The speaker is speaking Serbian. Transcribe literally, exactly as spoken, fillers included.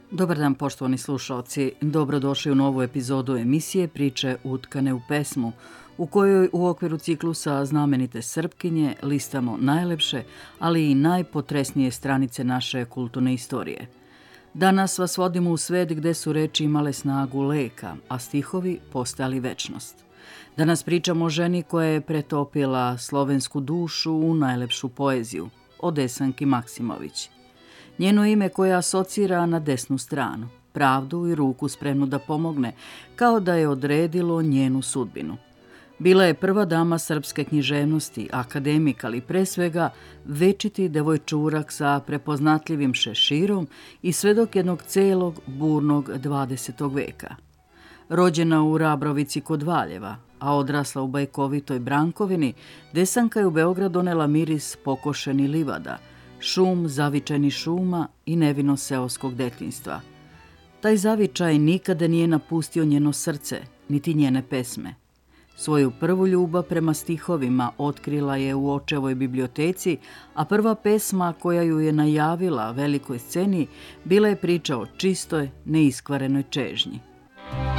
Dobar dan, poštovani slušalci. Dobrodošli u novu epizodu emisije Priče utkane u pesmu, u kojoj u okviru ciklusa Znamenite Srpkinje listamo najlepše, ali i najpotresnije stranice naše kulturne istorije. Danas vas vodimo u svet gde su reči imale snagu leka, a stihovi postali večnost. Danas pričamo o ženi koja je pretopila slovensku dušu u najlepšu poeziju, o Desanki Maksimović. Njeno ime koje asocira na desnu stranu, pravdu i ruku spremnu da pomogne, kao da je odredilo njenu sudbinu. Bila je prva dama srpske književnosti, akademik, ali pre svega večiti devojčurak sa prepoznatljivim šeširom i svedok jednog celog burnog dvadesetog veka. Rođena u Rabrovici kod Valjeva, a odrasla u bajkovitoj Brankovini, Desanka je u Beograd donela miris pokošeni livada, šum zavičajni šuma i nevino seoskog detinjstva. Taj zavičaj nikada nije napustio njeno srce, niti njene pesme. Svoju prvu ljubav prema stihovima otkrila je u očevoj biblioteci, a prva pesma koja ju je najavila velikoj sceni bila je priča o čistoj, neiskvarenoj čežnji.